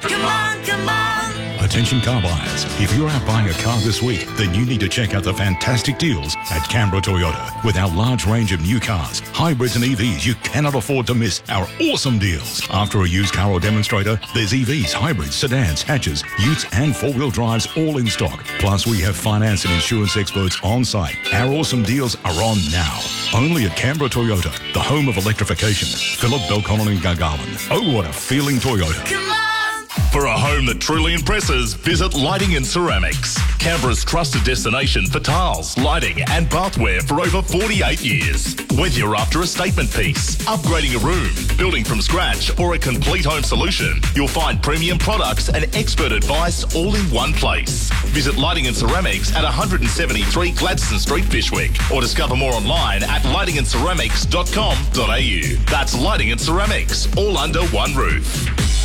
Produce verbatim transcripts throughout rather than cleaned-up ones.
Come on, come on. Attention car buyers, if you're out buying a car this week, then you need to check out the fantastic deals at Canberra Toyota. With our large range of new cars, hybrids and E Vs, you cannot afford to miss our awesome deals. After a used car or demonstrator, there's E Vs, hybrids, sedans, hatches, utes and four-wheel drives all in stock. Plus, we have finance and insurance experts on site. Our awesome deals are on now. Only at Canberra Toyota, the home of electrification. Phillip, Belconnen and Gargarland. Oh, what a feeling Toyota. Come on. For a home that truly impresses, visit Lighting and Ceramics. Canberra's trusted destination for tiles, lighting and bathware for over forty-eight years. Whether you're after a statement piece, upgrading a room, building from scratch or a complete home solution, you'll find premium products and expert advice all in one place. Visit Lighting and Ceramics at one seventy-three Gladstone Street, Fishwick, or discover more online at lighting and ceramics dot com dot a u. That's Lighting and Ceramics, all under one roof.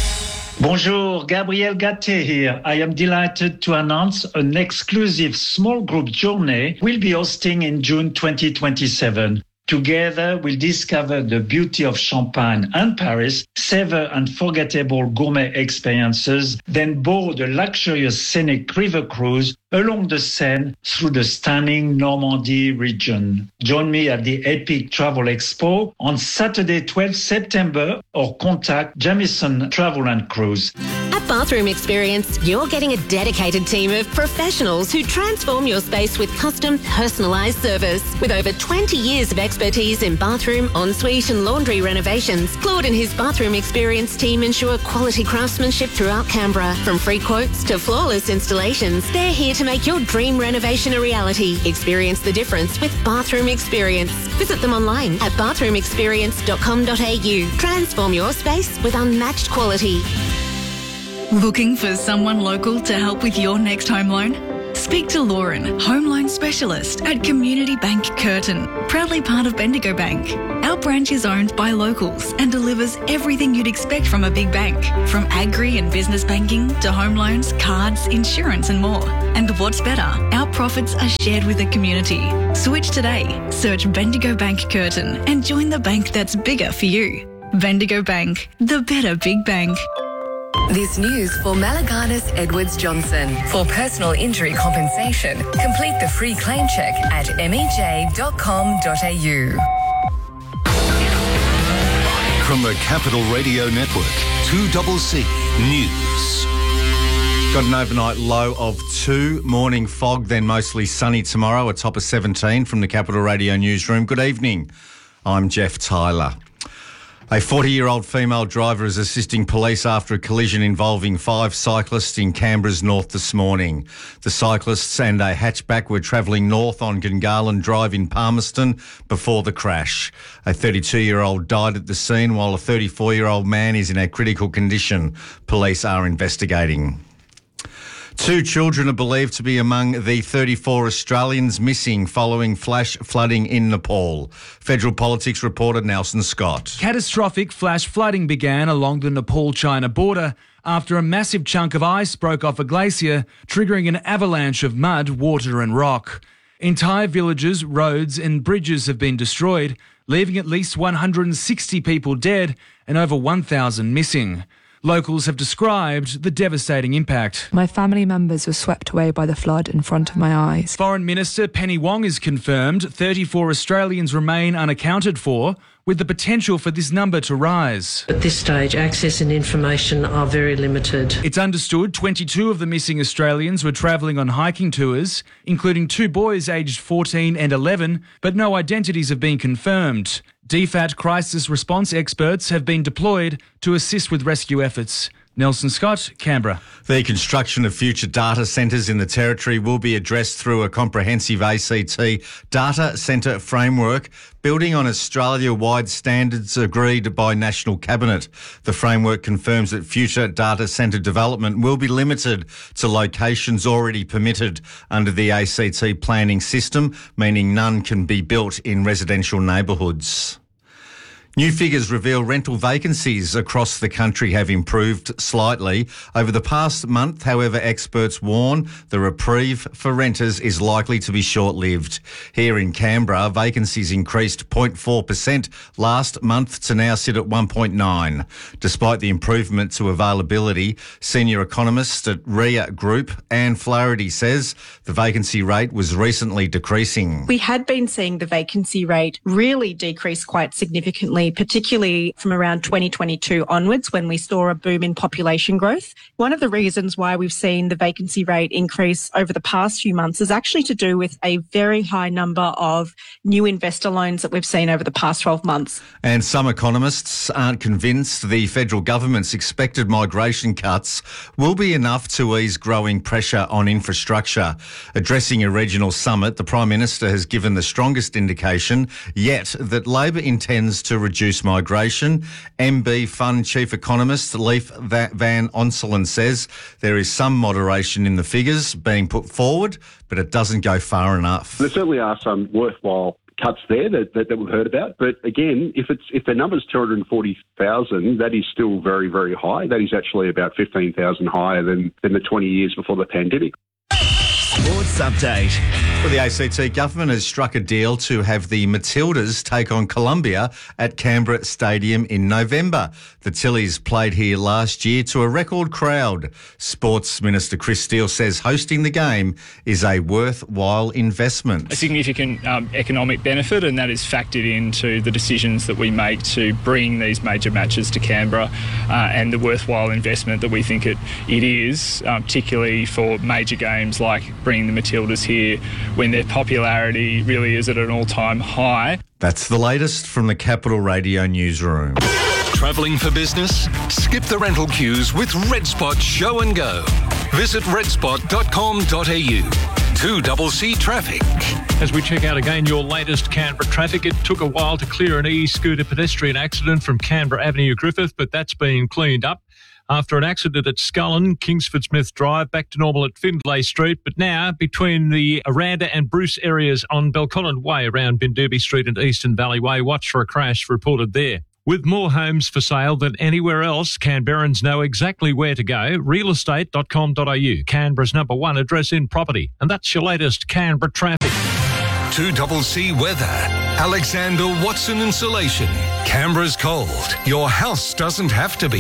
Bonjour, Gabriel Gatté here. I am delighted to announce an exclusive small group journey we'll be hosting in June twenty twenty-seven. Together, we'll discover the beauty of Champagne and Paris, savor unforgettable gourmet experiences, then board a luxurious scenic river cruise along the Seine through the stunning Normandy region. Join me at the Epic Travel Expo on Saturday, twelfth September, or contact Jamieson Travel and Cruise. At Bathroom Experience, you're getting a dedicated team of professionals who transform your space with custom, personalised service. With over twenty years of expertise in bathroom, ensuite and laundry renovations, Claude and his Bathroom Experience team ensure quality craftsmanship throughout Canberra. From free quotes to flawless installations, they're here to make your dream renovation a reality. Experience the difference with Bathroom Experience. Visit them online at bathroom experience dot com dot a u. Transform your space with unmatched quality. Looking for someone local to help with your next home loan? Speak to Lauren, home loan specialist at Community Bank Curtin, proudly part of Bendigo Bank. Our branch is owned by locals and delivers everything you'd expect from a big bank, from agri and business banking to home loans, cards, insurance and more. And what's better, our profits are shared with the community. Switch today, search Bendigo Bank Curtin and join the bank that's bigger for you. Bendigo Bank, the better big bank. This news for Malaganas Edwards Johnson. For personal injury compensation, complete the free claim check at m e j dot com dot a u. From the Capital Radio Network, two C C News. Got an overnight low of two, morning fog, then mostly sunny tomorrow, a top of seventeen from the Capital Radio newsroom. Good evening. I'm Jeff Tyler. A forty-year-old female driver is assisting police after a collision involving five cyclists in Canberra's north this morning. The cyclists and a hatchback were travelling north on Gungahlin Drive in Palmerston before the crash. A thirty-two-year-old died at the scene while a thirty-four-year-old man is in a critical condition. Police are investigating. Two children are believed to be among the thirty-four Australians missing following flash flooding in Nepal. Federal Politics reporter Nelson Scott. Catastrophic flash flooding began along the Nepal-China border after a massive chunk of ice broke off a glacier, triggering an avalanche of mud, water and rock. Entire villages, roads and bridges have been destroyed, leaving at least one hundred sixty people dead and over one thousand missing. Locals have described the devastating impact. My family members were swept away by the flood in front of my eyes. Foreign Minister Penny Wong has confirmed thirty-four Australians remain unaccounted for, with the potential for this number to rise. At this stage, access and information are very limited. It's understood twenty-two of the missing Australians were travelling on hiking tours, including two boys aged fourteen and eleven, but no identities have been confirmed. D FAT crisis response experts have been deployed to assist with rescue efforts. Nelson Scott, Canberra. The construction of future data centres in the Territory will be addressed through a comprehensive A C T data centre framework, building on Australia-wide standards agreed by National Cabinet. The framework confirms that future data centre development will be limited to locations already permitted under the A C T planning system, meaning none can be built in residential neighbourhoods. New figures reveal rental vacancies across the country have improved slightly over the past month. However, experts warn the reprieve for renters is likely to be short-lived. Here in Canberra, vacancies increased zero point four percent last month to now sit at one point nine. Despite the improvement to availability, senior economist at R I A Group, Anne Flaherty, says the vacancy rate was recently decreasing. We had been seeing the vacancy rate really decrease quite significantly, particularly from around twenty twenty-two onwards when we saw a boom in population growth. One of the reasons why we've seen the vacancy rate increase over the past few months is actually to do with a very high number of new investor loans that we've seen over the past twelve months. And some economists aren't convinced the federal government's expected migration cuts will be enough to ease growing pressure on infrastructure. Addressing a regional summit, the Prime Minister has given the strongest indication yet that Labor intends to reduce reduce migration. M B Fund Chief Economist Leif Van Onselen says there is some moderation in the figures being put forward, but it doesn't go far enough. There certainly are some worthwhile cuts there that, that, that we've heard about. But again, if it's if the number's two hundred forty thousand, that is still very, very high. That is actually about fifteen thousand higher than, than the twenty years before the pandemic. Sports update. Well, the A C T government has struck a deal to have the Matildas take on Columbia at Canberra Stadium in November. The Tillies played here last year to a record crowd. Sports Minister Chris Steele says hosting the game is a worthwhile investment. A significant um, economic benefit, and that is factored into the decisions that we make to bring these major matches to Canberra uh, and the worthwhile investment that we think it, it is, um, particularly for major games like bringing the Matildas here when their popularity really is at an all-time high. That's the latest from the Capital Radio newsroom. Travelling for business? Skip the rental queues with RedSpot Show and Go. Visit red spot dot com dot a u. two C C Traffic. As we check out again your latest Canberra traffic, it took a while to clear an e-scooter pedestrian accident from Canberra Avenue Griffith, but that's been cleaned up. After an accident at Scullen, Kingsford Smith Drive, back to normal at Findlay Street. But now, between the Aranda and Bruce areas on Belconnen Way around Bindooby Street and Eastern Valley Way, watch for a crash reported there. With more homes for sale than anywhere else, Canberrans know exactly where to go. real estate dot com dot a u, Canberra's number one address in property. And that's your latest Canberra traffic. two C C weather. Alexander Watson Insulation. Canberra's cold. Your house doesn't have to be.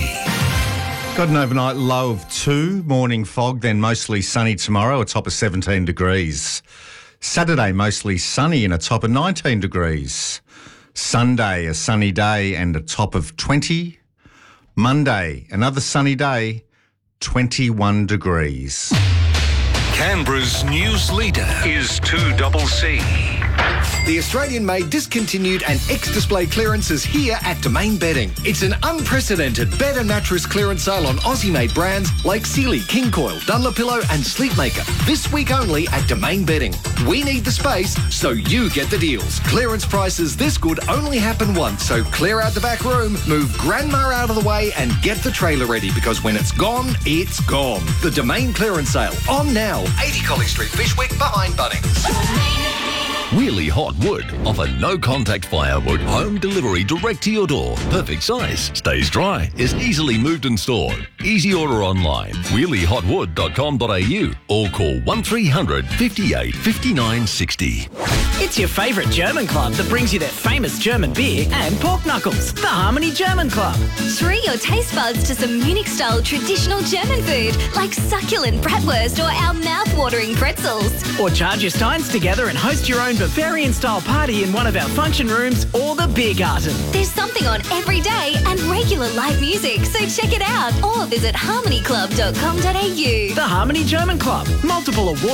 Got an overnight low of two, morning fog, then mostly sunny tomorrow, a top of seventeen degrees. Saturday, mostly sunny and a top of nineteen degrees. Sunday, a sunny day and a top of twenty. Monday, another sunny day, twenty-one degrees. Canberra's news leader is two C C. The Australian-made discontinued and ex-display clearance is here at Domain Bedding. It's an unprecedented bed and mattress clearance sale on Aussie-made brands like Sealy, King Coil, Dunlopillow and Sleepmaker. This week only at Domain Bedding. We need the space, so you get the deals. Clearance prices this good only happen once, so clear out the back room, move Grandma out of the way and get the trailer ready, because when it's gone, it's gone. The Domain clearance sale, on now. eighty Colley Street, Fishwick, behind Bunnings. Wheelie Hot Wood offer no-contact firewood, home delivery direct to your door. Perfect size, stays dry, is easily moved and stored. Easy order online, wheelie hot wood dot com dot a u or call one three hundred, fifty-eight, fifty-nine, sixty. It's your favourite German club that brings you their famous German beer and pork knuckles, the Harmony German Club. Treat your taste buds to some Munich-style traditional German food like succulent bratwurst or our mouth-watering pretzels. Or charge your steins together and host your own Bavarian-style party in one of our function rooms or the beer garden. There's something on every day and regular live music, so check it out or visit harmony club dot com dot a u. The Harmony German Club. Multiple awards.